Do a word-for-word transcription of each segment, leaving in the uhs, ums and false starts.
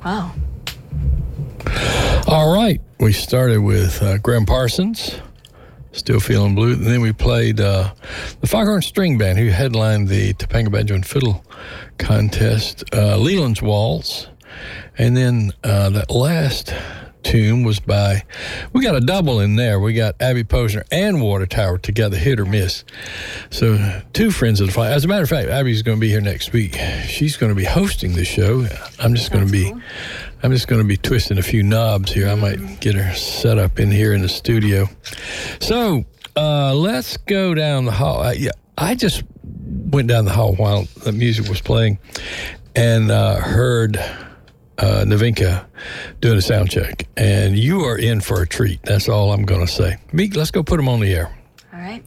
Wow. All right. We started with uh, Graham Parsons, Still Feeling Blue. And then we played uh, the Foghorn String Band, who headlined the Topanga Banjo and Fiddle contest, uh, Leland's Waltz. And then uh, that last tune was by, we got a double in there. We got Abby Posner and Water Tower together, hit or miss. So two friends of the fly. As a matter of fact, Abby's going to be here next week. She's going to be hosting the show. I'm just going to be, cool. I'm just going to be twisting a few knobs here. I might get her set up in here in the studio. So uh, let's go down the hall. I, yeah, I just went down the hall while the music was playing and uh, heard Uh, Navinka doing a sound check, and you are in for a treat. That's all I'm going to say. Meek, let's go put them on the air. All right.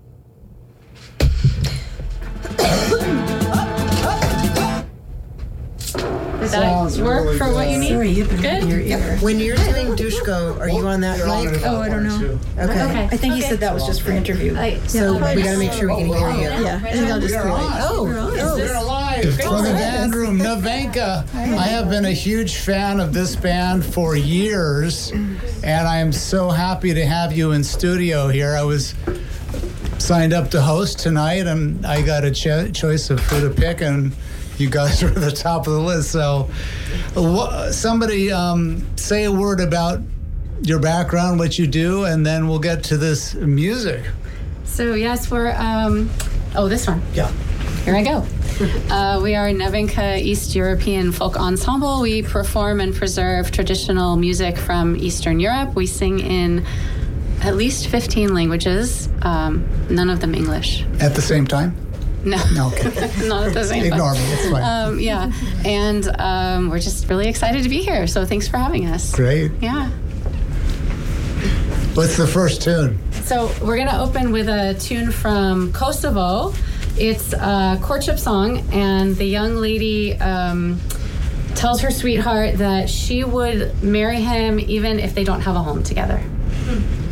Does that work really for good. What you need? Sorry, you put good? In your ear. When you're doing Dushko, are you on that mic? Oh, I don't know. Okay. okay. I think okay. he said that was just for interview. I, so yeah, we got to make sure we can hear you. Yeah, I think I'll just go. Oh, oh. We're alive from the band room. Navenka, I have been a huge fan of this band for years, and I am so happy to have you in studio here. I was signed up to host tonight, and I got a cho- choice of who to pick, and you guys are at the top of the list. So wh- somebody um, say a word about your background, what you do, and then we'll get to this music. So yes, we're, um, oh, this one. Yeah. Here I go. Uh, we are Navenka East European Folk Ensemble. We perform and preserve traditional music from Eastern Europe. We sing in at least fifteen languages, um, none of them English. At the same time? No, no okay. Not at the same Ignore time. me, it's fine. Um, yeah, and um, we're just really excited to be here, so thanks for having us. Great. Yeah. What's the first tune? So we're going to open with a tune from Kosovo. It's a courtship song, and the young lady um, tells her sweetheart that she would marry him even if they don't have a home together. Hmm.